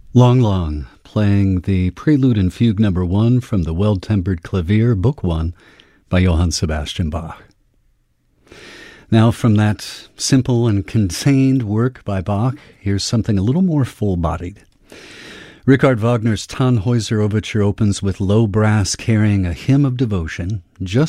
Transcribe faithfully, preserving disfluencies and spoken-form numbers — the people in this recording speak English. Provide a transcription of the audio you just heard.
Long Long, playing the Prelude and Fugue number one from the Well-Tempered Clavier, Book One, by Johann Sebastian Bach. Now, from that simple and contained work by Bach, here's something a little more full-bodied. Richard Wagner's Tannhäuser Overture opens with low brass carrying a hymn of devotion, just